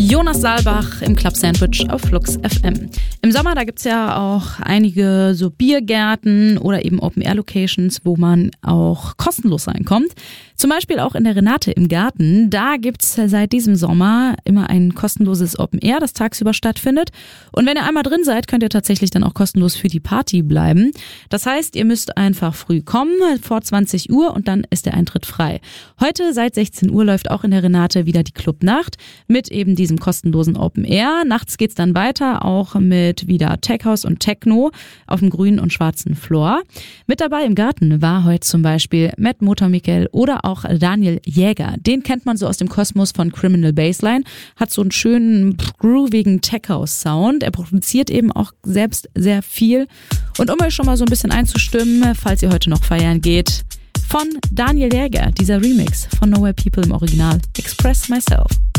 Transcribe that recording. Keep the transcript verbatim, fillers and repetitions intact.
Jonas Saalbach im Club Sandwich auf Flux F M. Im Sommer, da gibt's ja auch einige so Biergärten oder eben Open-Air-Locations, wo man auch kostenlos reinkommt. Zum Beispiel auch in der Renate im Garten. Da gibt's seit diesem Sommer immer ein kostenloses Open-Air, das tagsüber stattfindet. Und wenn ihr einmal drin seid, könnt ihr tatsächlich dann auch kostenlos für die Party bleiben. Das heißt, ihr müsst einfach früh kommen, vor zwanzig Uhr, und dann ist der Eintritt frei. Heute seit sechzehn Uhr läuft auch in der Renate wieder die Clubnacht mit eben diesem kostenlosen Open Air. Nachts geht's dann weiter, auch mit wieder Tech House und Techno auf dem grünen und schwarzen Floor. Mit dabei im Garten war heute zum Beispiel Matt Motormikkel oder auch Daniel Jäger. Den kennt man so aus dem Kosmos von Criminal Bassline, hat so einen schönen groovigen Tech House Sound. Er produziert eben auch selbst sehr viel. Und um euch schon mal so ein bisschen einzustimmen, falls ihr heute noch feiern geht, von Daniel Jäger, dieser Remix von Nowhere People im Original, Express Myself.